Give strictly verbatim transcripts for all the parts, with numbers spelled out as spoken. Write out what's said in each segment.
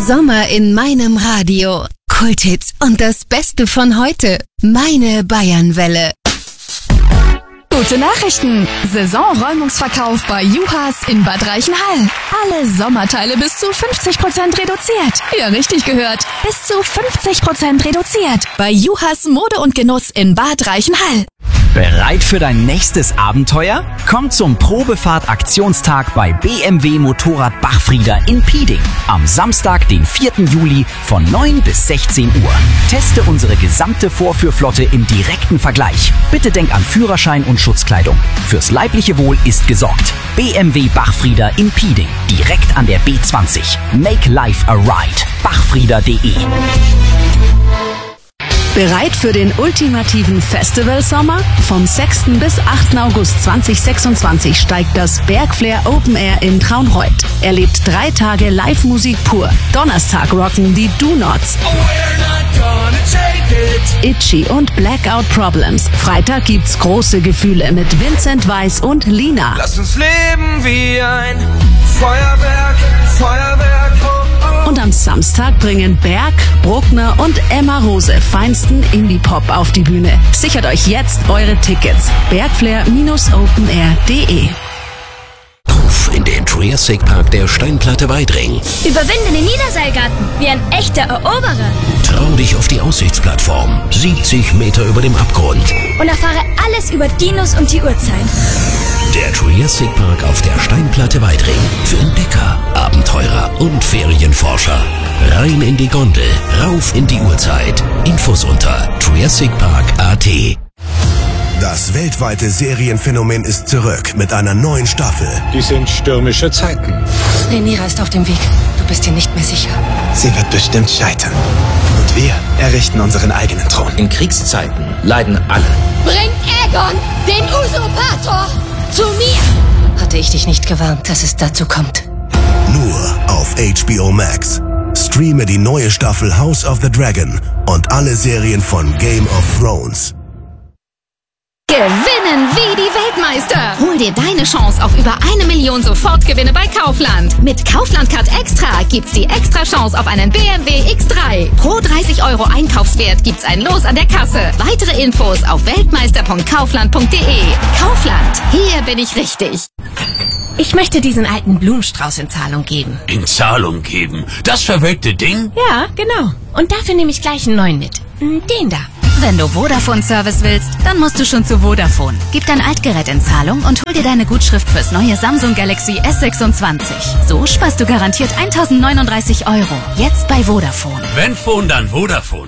Sommer in meinem Radio. Kulthits und das Beste von heute. Meine Bayernwelle. Gute Nachrichten! Saisonräumungsverkauf bei Juhas in Bad Reichenhall. Alle Sommerteile bis zu fünfzig Prozent reduziert. Ja, richtig gehört. Bis zu fünfzig Prozent reduziert. Bei Juhas Mode und Genuss in Bad Reichenhall. Bereit für dein nächstes Abenteuer? Komm zum Probefahrt-Aktionstag bei B M W Motorrad Bachfrieder in Pieding. Am Samstag, den vierten Juli von neun bis sechzehn Uhr. Teste unsere gesamte Vorführflotte im direkten Vergleich. Bitte denk an Führerschein und Schutzkleidung. Fürs leibliche Wohl ist gesorgt. B M W Bachfrieder in Pieding. Direkt an der B zwanzig. Make life a ride. bachfrieder punkt de. Bereit für den ultimativen Festivalsommer? Vom sechsten bis achten August zweitausendsechsundzwanzig steigt das Bergflair Open Air in Traunreut. Erlebt drei Tage Live-Musik pur. Donnerstag rocken die Do Nots, Itchy und Blackout Problems. Freitag gibt's große Gefühle mit Vincent Weiss und Lina. Lass uns leben wie ein Feuerwerk, Feuerwerk. Und am Samstag bringen Berg, Bruckner und Emma Rose feinsten Indie-Pop auf die Bühne. Sichert euch jetzt eure Tickets. bergflair Bindestrich open air punkt de. Auf in den Triassic Park der Steinplatte Weidring. Überwinde den Niederseilgarten wie ein echter Eroberer. Trau dich auf die Aussichtsplattform, siebzig Meter über dem Abgrund. Und erfahre alles über Dinos und die Urzeit. Der Triassic Park auf der Steinplatte Weidring. Für Entdecker, Abenteurer und Ferienforscher. Rein in die Gondel, rauf in die Urzeit. Infos unter triassic park punkt a t. Das weltweite Serienphänomen ist zurück mit einer neuen Staffel. Die sind stürmische Zeiten. Rhaenyra ist auf dem Weg. Du bist dir nicht mehr sicher. Sie wird bestimmt scheitern. Und wir errichten unseren eigenen Thron. In Kriegszeiten leiden alle. Bringt Aegon, den Usurpator, zu mir! Hatte ich dich nicht gewarnt, dass es dazu kommt. Nur auf H B O Max. Streame die neue Staffel House of the Dragon und alle Serien von Game of Thrones. Gewinnen wie die Weltmeister. Hol dir deine Chance auf über eine Million Sofortgewinne bei Kaufland. Mit Kaufland Card Extra gibt's die extra Chance auf einen B M W X drei. Pro dreißig Euro Einkaufswert gibt's ein Los an der Kasse. Weitere Infos auf weltmeister punkt kaufland punkt de. Kaufland, hier bin ich richtig. Ich möchte diesen alten Blumenstrauß in Zahlung geben. In Zahlung geben? Das verwelkte Ding? Ja, genau. Und dafür nehme ich gleich einen neuen mit. Den da. Wenn du Vodafone-Service willst, dann musst du schon zu Vodafone. Gib dein Altgerät in Zahlung und hol dir deine Gutschrift fürs neue Samsung Galaxy S sechsundzwanzig. So sparst du garantiert eintausendneununddreißig Euro. Jetzt bei Vodafone. Wenn Phone, dann Vodafone.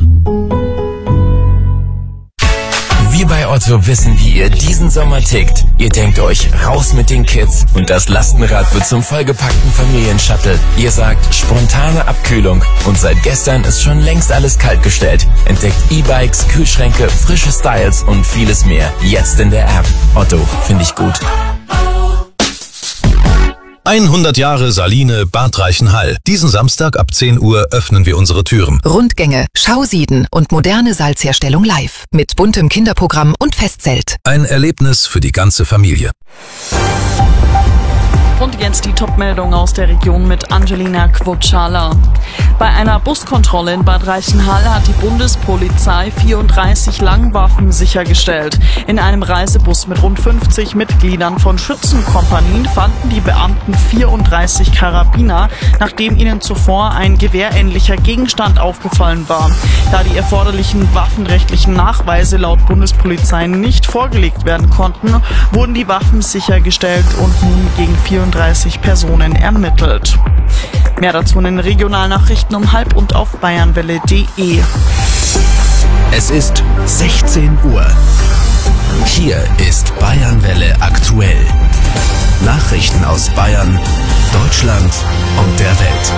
Wir bei Otto wissen, wie ihr diesen Sommer tickt. Ihr denkt euch, raus mit den Kids und das Lastenrad wird zum vollgepackten Familienshuttle. Ihr sagt, spontane Abkühlung und seit gestern ist schon längst alles kaltgestellt. Entdeckt E-Bikes, Kühlschränke, frische Styles und vieles mehr. Jetzt in der App. Otto, finde ich gut. hundert Jahre Saline Bad Reichenhall. Diesen Samstag ab zehn Uhr öffnen wir unsere Türen. Rundgänge, Schausieden und moderne Salzherstellung live. Mit buntem Kinderprogramm und Festzelt. Ein Erlebnis für die ganze Familie. Und jetzt die Top-Meldung aus der Region mit Angelina Quotschala. Bei einer Buskontrolle in Bad Reichenhall hat die Bundespolizei vierunddreißig Langwaffen sichergestellt. In einem Reisebus mit rund fünfzig Mitgliedern von Schützenkompanien fanden die Beamten vierunddreißig Karabiner, nachdem ihnen zuvor ein gewehrähnlicher Gegenstand aufgefallen war. Da die erforderlichen waffenrechtlichen Nachweise laut Bundespolizei nicht vorgelegt werden konnten, wurden die Waffen sichergestellt und nun gegen vierunddreißig Personen ermittelt. Mehr dazu in den Regionalnachrichten um halb und auf bayernwelle punkt de. Es ist sechzehn Uhr. Hier ist Bayernwelle aktuell. Nachrichten aus Bayern, Deutschland und der Welt.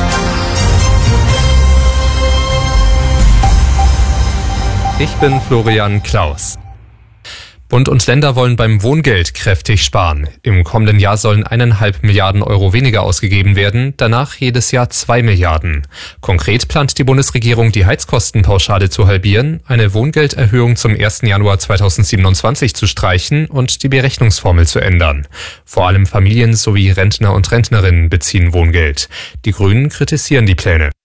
Ich bin Florian Klaus. Bund und Länder wollen beim Wohngeld kräftig sparen. Im kommenden Jahr sollen eineinhalb Milliarden Euro weniger ausgegeben werden, danach jedes Jahr zwei Milliarden. Konkret plant die Bundesregierung, die Heizkostenpauschale zu halbieren, eine Wohngelderhöhung zum ersten Januar zweitausendsiebenundzwanzig zu streichen und die Berechnungsformel zu ändern. Vor allem Familien sowie Rentner und Rentnerinnen beziehen Wohngeld. Die Grünen kritisieren die Pläne.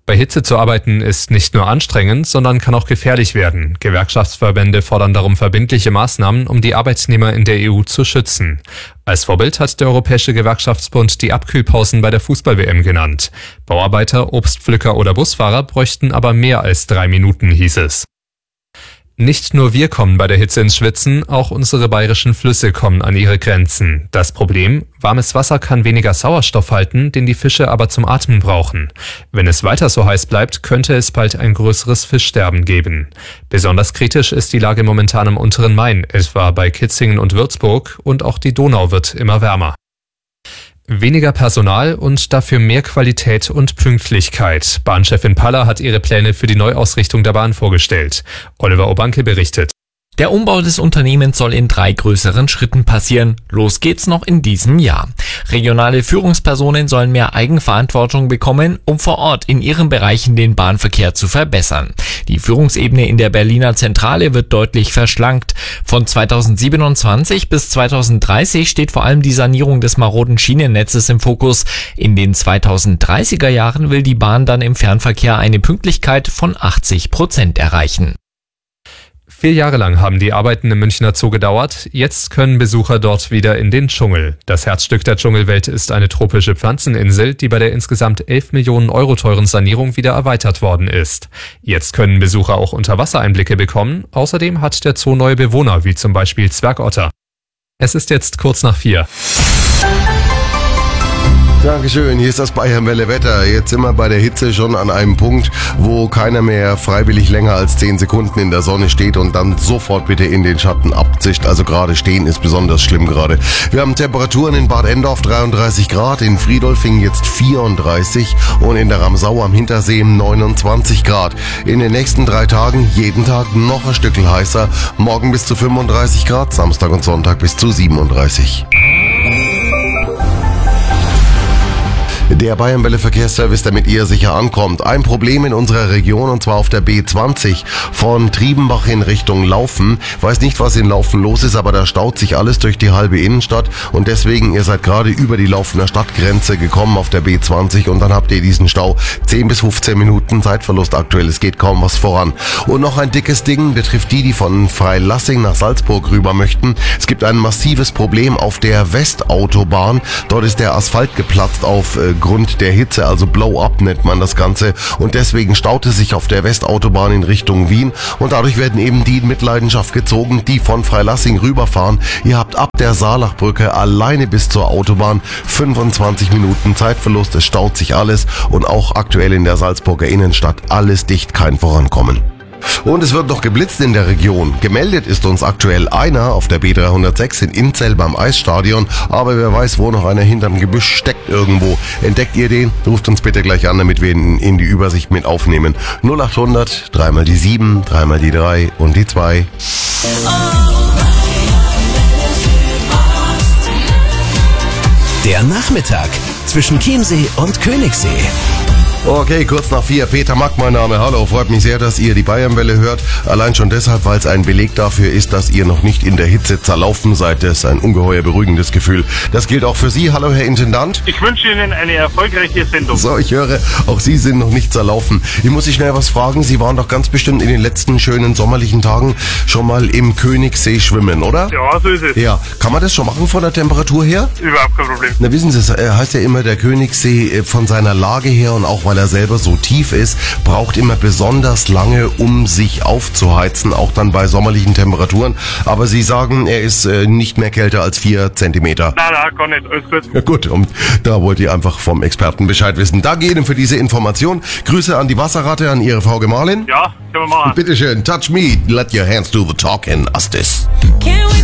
Bei Hitze zu arbeiten ist nicht nur anstrengend, sondern kann auch gefährlich werden. Gewerkschaftsverbände fordern darum verbindliche Maßnahmen, um die Arbeitnehmer in der E U zu schützen. Als Vorbild hat der Europäische Gewerkschaftsbund die Abkühlpausen bei der Fußball-W M genannt. Bauarbeiter, Obstpflücker oder Busfahrer bräuchten aber mehr als drei Minuten, hieß es. Nicht nur wir kommen bei der Hitze ins Schwitzen, auch unsere bayerischen Flüsse kommen an ihre Grenzen. Das Problem: warmes Wasser kann weniger Sauerstoff halten, den die Fische aber zum Atmen brauchen. Wenn es weiter so heiß bleibt, könnte es bald ein größeres Fischsterben geben. Besonders kritisch ist die Lage momentan am unteren Main, etwa bei Kitzingen und Würzburg, und auch die Donau wird immer wärmer. Weniger Personal und dafür mehr Qualität und Pünktlichkeit. Bahnchefin Paller hat ihre Pläne für die Neuausrichtung der Bahn vorgestellt. Oliver Obanke berichtet. Der Umbau des Unternehmens soll in drei größeren Schritten passieren. Los geht's noch in diesem Jahr. Regionale Führungspersonen sollen mehr Eigenverantwortung bekommen, um vor Ort in ihren Bereichen den Bahnverkehr zu verbessern. Die Führungsebene in der Berliner Zentrale wird deutlich verschlankt. Von zweitausendsiebenundzwanzig bis zweitausenddreißig steht vor allem die Sanierung des maroden Schienennetzes im Fokus. In den zweitausenddreißiger Jahren will die Bahn dann im Fernverkehr eine Pünktlichkeit von achtzig Prozent erreichen. Vier Jahre lang haben die Arbeiten im Münchner Zoo gedauert. Jetzt können Besucher dort wieder in den Dschungel. Das Herzstück der Dschungelwelt ist eine tropische Pflanzeninsel, die bei der insgesamt elf Millionen Euro teuren Sanierung wieder erweitert worden ist. Jetzt können Besucher auch Unterwassereinblicke bekommen. Außerdem hat der Zoo neue Bewohner, wie zum Beispiel Zwergotter. Es ist jetzt kurz nach vier. Dankeschön, hier ist das Bayernwelle Wetter. Jetzt sind wir bei der Hitze schon an einem Punkt, wo keiner mehr freiwillig länger als zehn Sekunden in der Sonne steht und dann sofort bitte in den Schatten abzischt. Also gerade stehen ist besonders schlimm gerade. Wir haben Temperaturen in Bad Endorf dreiunddreißig Grad, in Friedolfing jetzt vierunddreißig und in der Ramsau am Hintersee neunundzwanzig Grad. In den nächsten drei Tagen jeden Tag noch ein Stückchen heißer. Morgen bis zu fünfunddreißig Grad, Samstag und Sonntag bis zu siebenunddreißig. Der Bayernwelle Verkehrsservice, damit ihr sicher ankommt. Ein Problem in unserer Region, und zwar auf der B zwanzig von Triebenbach in Richtung Laufen. Weiß nicht, was in Laufen los ist, aber da staut sich alles durch die halbe Innenstadt und deswegen, ihr seid gerade über die Laufener Stadtgrenze gekommen auf der B zwanzig und dann habt ihr diesen Stau. zehn bis fünfzehn Minuten Zeitverlust aktuell, es geht kaum was voran. Und noch ein dickes Ding betrifft die, die von Freilassing nach Salzburg rüber möchten. Es gibt ein massives Problem auf der Westautobahn. Dort ist der Asphalt geplatzt auf äh, Grund der Hitze, also Blow-up nennt man das Ganze, und deswegen staut es sich auf der Westautobahn in Richtung Wien und dadurch werden eben die in Mitleidenschaft gezogen, die von Freilassing rüberfahren. Ihr habt ab der Saalachbrücke alleine bis zur Autobahn fünfundzwanzig Minuten Zeitverlust, es staut sich alles und auch aktuell in der Salzburger Innenstadt alles dicht, kein Vorankommen. Und es wird noch geblitzt in der Region. Gemeldet ist uns aktuell einer auf der B dreihundertsechs in Inzell beim Eisstadion, aber wer weiß, wo noch einer hinterm Gebüsch steckt irgendwo. Entdeckt ihr den? Ruft uns bitte gleich an, damit wir ihn in die Übersicht mit aufnehmen. null achthundert, dreimal die sieben, dreimal die drei und die zwei. Der Nachmittag zwischen Chiemsee und Königssee. Okay, kurz nach vier. Peter Mack, mein Name. Hallo, freut mich sehr, dass ihr die Bayernwelle hört. Allein schon deshalb, weil es ein Beleg dafür ist, dass ihr noch nicht in der Hitze zerlaufen seid. Das ist ein ungeheuer beruhigendes Gefühl. Das gilt auch für Sie. Hallo, Herr Intendant. Ich wünsche Ihnen eine erfolgreiche Sendung. So, ich höre, auch Sie sind noch nicht zerlaufen. Ich muss Sie schnell was fragen. Sie waren doch ganz bestimmt in den letzten schönen sommerlichen Tagen schon mal im Königssee schwimmen, oder? Ja, so ist es. Ja. Kann man das schon machen von der Temperatur her? Überhaupt kein Problem. Na, wissen Sie, es heißt ja immer, der Königssee von seiner Lage her und auch weil er selber so tief ist, braucht immer besonders lange, um sich aufzuheizen, auch dann bei sommerlichen Temperaturen. Aber Sie sagen, er ist äh, nicht mehr kälter als vier Zentimeter. Nein, nein, gar nicht. Alles gut. Ja gut, und da wollt ihr einfach vom Experten Bescheid wissen. Danke Ihnen für diese Information. Grüße an die Wasserratte, an Ihre Frau Gemahlin. Ja, können wir machen. Bitteschön, touch me, let your hands do the talking, Astis. Can we